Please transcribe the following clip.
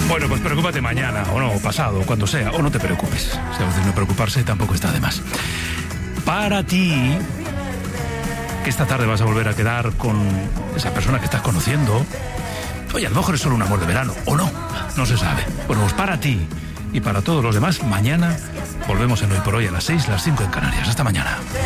Bueno, pues preocúpate mañana, o no, o pasado, o cuando sea, o no te preocupes. Si a veces no preocuparse tampoco está de más. Para ti, que esta tarde vas a volver a quedar con esa persona que estás conociendo. Oye, a lo mejor es solo un amor de verano, o no, no se sabe. Bueno, pues para ti y para todos los demás, mañana volvemos en Hoy por Hoy a las 6, las 5 en Canarias. Hasta mañana.